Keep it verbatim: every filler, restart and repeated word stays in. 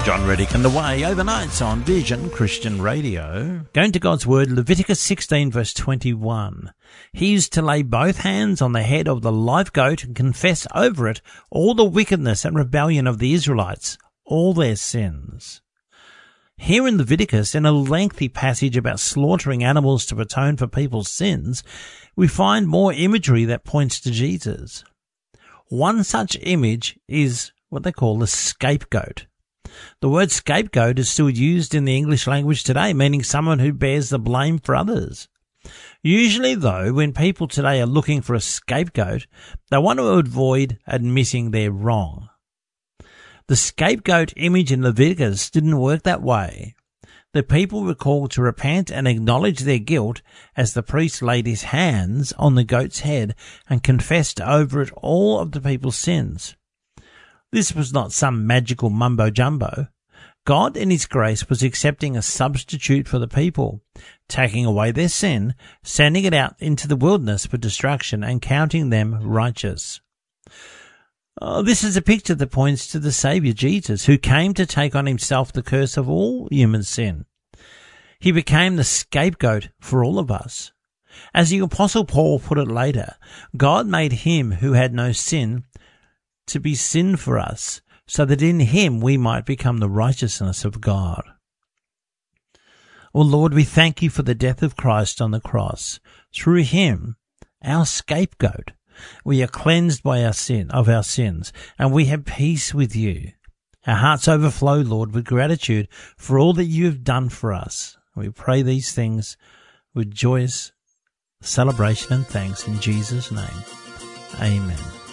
John Reddick and The Way, overnights on Vision Christian Radio. Going to God's Word, Leviticus sixteen verse twenty-one. He is to lay both hands on the head of the live goat and confess over it all the wickedness and rebellion of the Israelites, all their sins. Here in Leviticus, in a lengthy passage about slaughtering animals to atone for people's sins, we find more imagery that points to Jesus. One such image is what they call the scapegoat. The word scapegoat is still used in the English language today, meaning someone who bears the blame for others. Usually, though, when people today are looking for a scapegoat, they want to avoid admitting they're wrong. The scapegoat image in Leviticus didn't work that way. The people were called to repent and acknowledge their guilt as the priest laid his hands on the goat's head and confessed over it all of the people's sins. This was not some magical mumbo-jumbo. God in his grace was accepting a substitute for the people, taking away their sin, sending it out into the wilderness for destruction and counting them righteous. Oh, this is a picture that points to the Saviour Jesus, who came to take on himself the curse of all human sin. He became the scapegoat for all of us. As the Apostle Paul put it later, God made him who had no sin to be sin for us, so that in him we might become the righteousness of God. Oh Lord, we thank you for the death of Christ on the cross. Through him, our scapegoat, we are cleansed by our sin, of our sins, and we have peace with you. Our hearts overflow, Lord, with gratitude for all that you have done for us. We pray these things with joyous celebration and thanks in Jesus' name. Amen.